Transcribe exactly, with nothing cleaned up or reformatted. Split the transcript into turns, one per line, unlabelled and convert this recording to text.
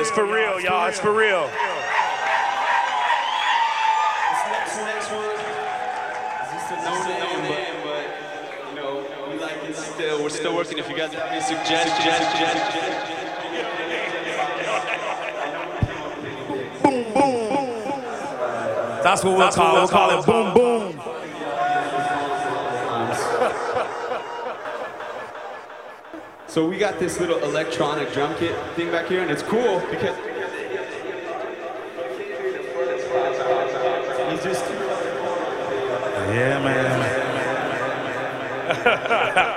It's for real, y'all. It's for real.
This next, next one is just a no name, but, but you know, we like it still. We're still working. If you guys have any suggestions,
boom, boom. That's what we'll That's call it. We'll call it boom, boom.
So we got this little electronic drum kit thing back here, and it's cool because he's just
yeah, man.